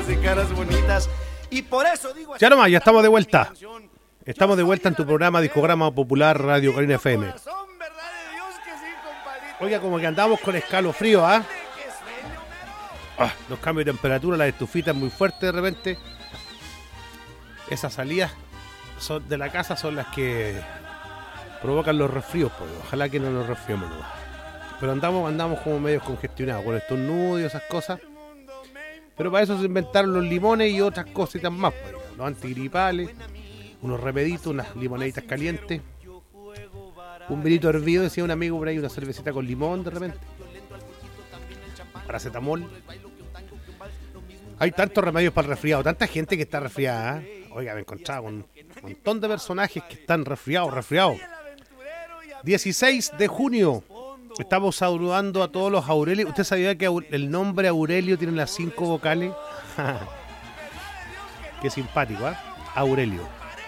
besos y caras bonitas. Y por eso digo... Ya nomás, ya estamos de vuelta. Estamos de vuelta en tu programa Discograma Popular Radio Carolina FM. Oiga, como que andamos con escalofrío, ¿ah? Los cambios de temperatura, las estufitas muy fuertes de repente. Esas salidas de la casa son las que provocan los resfríos, pues. Ojalá que no nos resfriemos nomás. Pero andamos como medio congestionados con estornudos y esas cosas. Pero para eso se inventaron los limones y otras cositas más, pues. Los antigripales, unos remeditos, unas limonaditas calientes, un vinito hervido, decía un amigo por ahí, una cervecita con limón de repente, paracetamol. Hay tantos remedios para el resfriado, tanta gente que está resfriada, ¿eh? Oiga, me encontraba con un montón de personajes que están resfriados. 16 de junio, estamos saludando a todos los Aurelios. ¿Usted sabía que el nombre Aurelio tiene las 5 vocales? Qué simpático, ¿eh? Aurelio.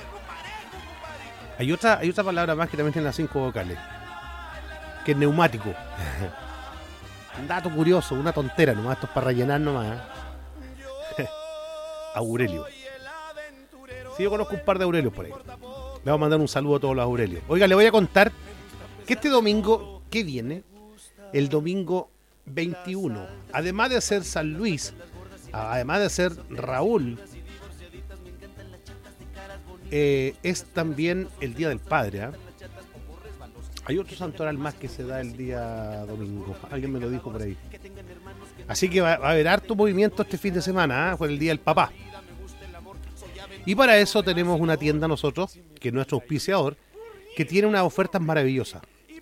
Hay otra palabra más que también tiene las 5 vocales, que es neumático. Un dato curioso, una tontera nomás, esto es para rellenar nomás, ¿eh? Aurelio. Sí, yo conozco un par de Aurelios por ahí. Le vamos a mandar un saludo a todos los Aurelios. Oiga, le voy a contar que este domingo que viene, el domingo 21, además de ser San Luis, además de ser Raúl, es también el Día del Padre, ¿eh? Hay otro santoral más que se da el día domingo. Alguien me lo dijo por ahí. Así que va a haber harto movimiento este fin de semana, ¿eh? Por el Día del Papá. Y para eso tenemos una tienda nosotros, que es nuestro auspiciador, que tiene unas ofertas maravillosas.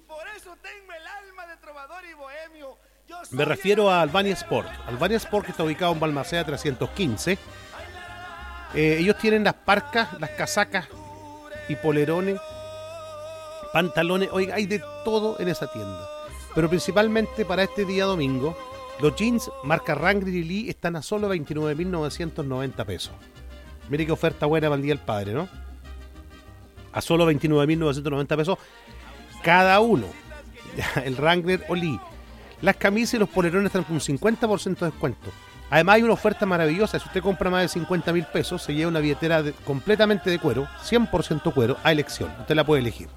Me refiero a Albania Sport. Albania Sport, que está ubicado en Balmaceda 315. Ellos tienen las parcas, las casacas y polerones, pantalones. Oiga, hay de todo en esa tienda. Pero principalmente para este día domingo, los jeans marca Wrangler y Lee están a solo 29.990 pesos. Mire qué oferta buena para el Día del Padre, ¿no? A solo 29.990 pesos cada uno. El Wrangler o Lee. Las camisas y los polerones están con un 50% de descuento. Además hay una oferta maravillosa. Si usted compra más de 50.000 pesos, se lleva una billetera completamente de cuero, 100% cuero, a elección. Usted la puede elegir.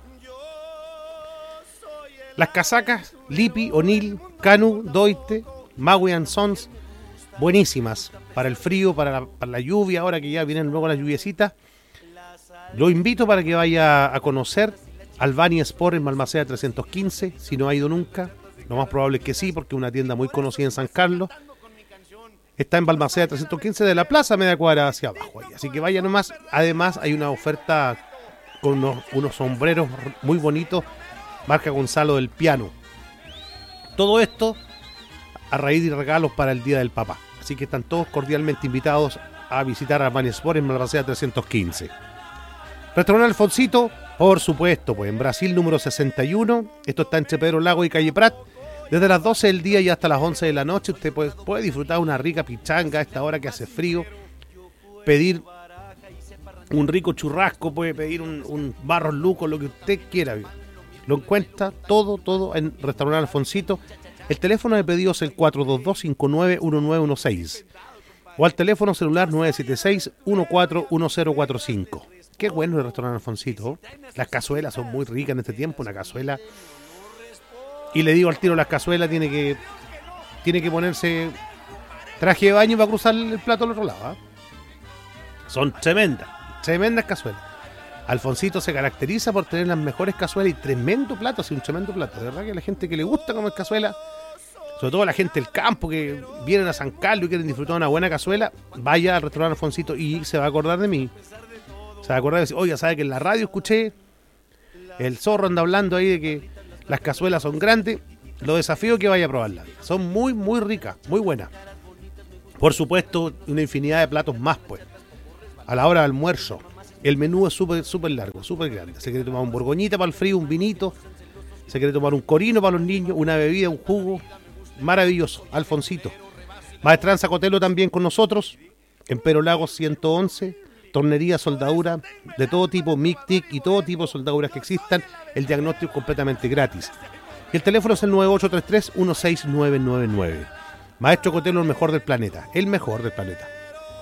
Las casacas Lippi, O'Neill, Canu, Doite, Maui & Sons, buenísimas para el frío, para la lluvia, ahora que ya vienen luego las lluviecitas. Lo invito para que vaya a conocer Albania Sport en Balmaceda 315, si no ha ido nunca. Lo más probable es que sí, porque es una tienda muy conocida en San Carlos. Está en Balmaceda 315 de la plaza, media cuadra hacia abajo. Ahí. Así que vaya nomás. Además hay una oferta con unos sombreros muy bonitos, marca Gonzalo del Piano. Todo esto a raíz de regalos para el Día del Papá. Así que están todos cordialmente invitados a visitar a Albania Sport en Balmaceda 315. Restaurante Alfonsito, por supuesto, pues en Brasil número 61. Esto está entre Pedro Lago y Calle Prat. Desde las 12 del día y hasta las 11 de la noche usted puede disfrutar una rica pichanga a esta hora que hace frío. Pedir un rico churrasco, puede pedir un barros luco, lo que usted quiera. Lo encuentra todo en Restaurante Alfonsito. El teléfono de pedidos es el 422-591916 o al teléfono celular 976-141045. Qué bueno el Restaurante Alfonsito. Las cazuelas son muy ricas en este tiempo. Una cazuela... Y le digo al tiro, las cazuelas tiene que ponerse traje de baño para cruzar el plato al otro lado, ¿eh? Son tremendas cazuelas. Alfonsito se caracteriza por tener las mejores cazuelas y tremendo plato, sí, un tremendo plato. De verdad que a la gente que le gusta comer cazuela, sobre todo a la gente del campo que vienen a San Carlos y quieren disfrutar de una buena cazuela, vaya al restaurante Alfonsito y se va a acordar de mí. Se va a acordar de decir, oiga, ¿sabe que en la radio escuché? El zorro anda hablando ahí de que las cazuelas son grandes. Lo desafío que vaya a probarlas. Son muy, muy ricas, muy buenas. Por supuesto, una infinidad de platos más, pues. A la hora del almuerzo, el menú es súper largo, súper grande. Se quiere tomar un borgoñita para el frío, un vinito. Se quiere tomar un corino para los niños, una bebida, un jugo. Maravilloso, Alfonsito. Maestranza Cotelo también con nosotros. En Pedro Lagos 111. Tornería, soldadura, de todo tipo, MIG-TIC y todo tipo de soldaduras que existan. El diagnóstico es completamente gratis. Y el teléfono es el 9833-16999. Maestro Cotelo, el mejor del planeta. El mejor del planeta.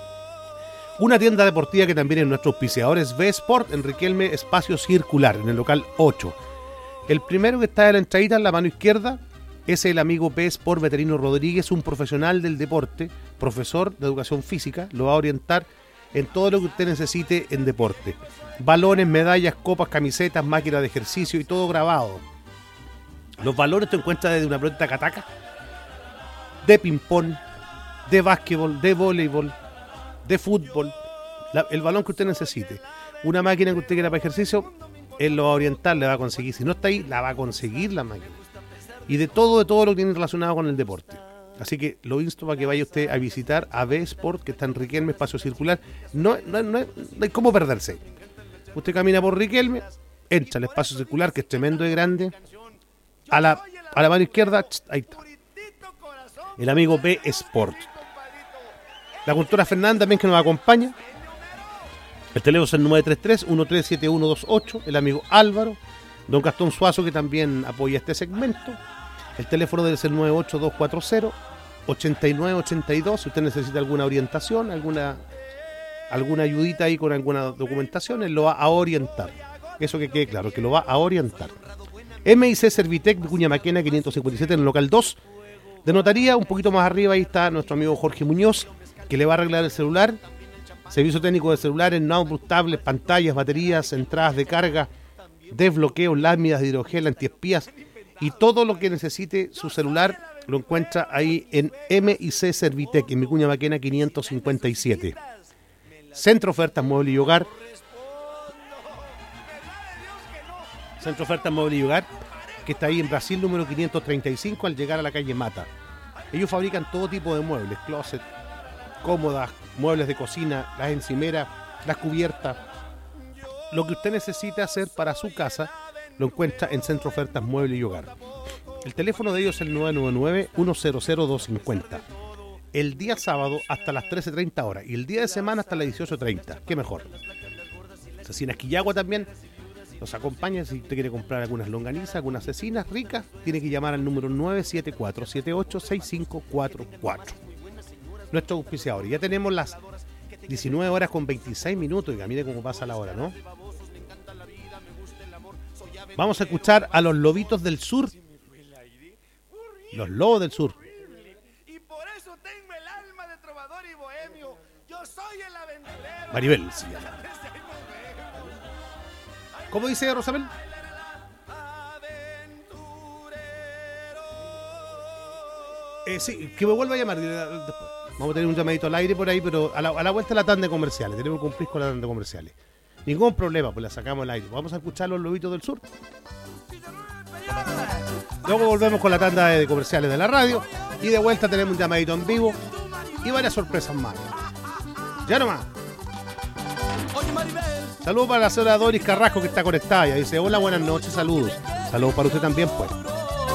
Una tienda deportiva que también es nuestro auspiciador es B-Sport en Riquelme, espacio circular, en el local 8. El primero que está de la entradita en la mano izquierda es el amigo B-Sport Veterino Rodríguez, un profesional del deporte, profesor de educación física, lo va a orientar en todo lo que usted necesite en deporte. Balones, medallas, copas, camisetas, máquinas de ejercicio y todo grabado. Los valores te encuentras desde una pelota cataca, de ping-pong, de básquetbol, de voleibol, de fútbol, el balón que usted necesite. Una máquina que usted quiera para ejercicio, él lo va a orientar, le va a conseguir. Si no está ahí, la va a conseguir la máquina. Y de todo lo que tiene relacionado con el deporte. Así que lo insto para que vaya usted a visitar a B-Sport, que está en Riquelme, espacio circular. No hay cómo perderse. Usted camina por Riquelme, entra al espacio circular, que es tremendo y grande. A la mano izquierda, ahí está. El amigo B-Sport. La cultura Fernanda también, que nos acompaña. El teléfono es el 933-137128. El amigo Álvaro. Don Gastón Suazo, que también apoya este segmento. El teléfono es el 98240-8982. Si usted necesita alguna orientación, alguna ayudita ahí con alguna documentación, él lo va a orientar. Eso que quede claro, que lo va a orientar. MIC Servitec, Vicuña Maquena, 557, en el local 2. De notaría, un poquito más arriba, ahí está nuestro amigo Jorge Muñoz, que le va a arreglar el celular. Servicio técnico de celulares, notebook, tablets, pantallas, baterías, entradas de carga, desbloqueo, láminas de hidrogel, antiespías y todo lo que necesite su celular lo encuentra ahí en MIC Servitec, en Vicuña Maquena 557. Centro Ofertas Mueble y Hogar. Centro Ofertas Mueble y Hogar, que está ahí en Brasil número 535 al llegar a la calle Mata. Ellos fabrican todo tipo de muebles, closet, cómodas, muebles de cocina, las encimeras, las cubiertas. Lo que usted necesita hacer para su casa lo encuentra en Centro Ofertas Mueble y Hogar. El teléfono de ellos es el 999-100-250. El día sábado hasta las 13:30 horas y el día de semana hasta las 18:30. ¿Qué mejor? Cecinas Quillagua también los acompaña. Si usted quiere comprar algunas longanizas, algunas cecinas ricas, tiene que llamar al número 974-786544. Nuestro auspiciador. Ya tenemos las 19 horas con 26 minutos. Y mire cómo pasa la hora, ¿no? Vamos a escuchar a los Lobitos del Sur. Los Lobos del Sur. Y por eso tengo el alma de trovador y bohemio. Yo soy el aventurero. Maribel, sí. ¿Cómo dice Rosabel? Sí, que me vuelva a llamar después. Vamos a tener un llamadito al aire por ahí, pero a la vuelta de la tanda de comerciales. Tenemos que cumplir con la tanda de comerciales. Ningún problema, pues la sacamos al aire. Vamos a escuchar los Lobitos del Sur. Luego volvemos con la tanda de comerciales de la radio. Y de vuelta tenemos un llamadito en vivo y varias sorpresas más. Ya nomás. Saludos para la señora Doris Carrasco, que está conectada. Ella dice: hola, buenas noches, saludos. Saludos para usted también, pues.